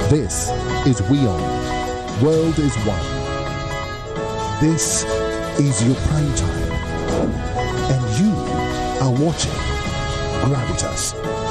This is WION. World is One. This is your prime time. And you are watching Gravitas.